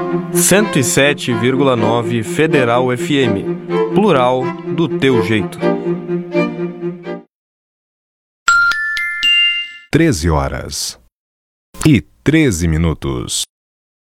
107,9 Federal FM. Plural do teu jeito. 13h13